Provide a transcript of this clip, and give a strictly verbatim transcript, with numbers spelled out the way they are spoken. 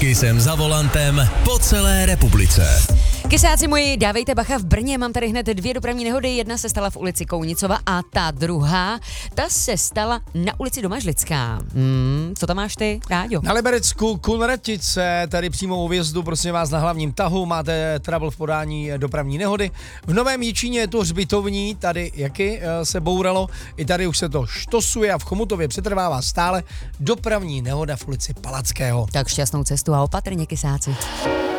Kysem za volantem po celé republice. Kysáci moji, dávejte bacha, v Brně mám tady hned dvě dopravní nehody, jedna se stala v ulici Kounicova a ta druhá, ta se stala na ulici Domažlická. Hmm, co tam máš ty, Ráďo? Na Liberecku Kunratice, tady přímo u vjezdu, prosím vás, na hlavním tahu, máte trouble v podání dopravní nehody. V Novém Jičíně je to hřbitovní, tady jaký se bouralo, i tady už se to štosuje a v Chomutově přetrvává stále dopravní nehoda v ulici Palackého. Tak šťastnou cestu a opatrně, kysáci.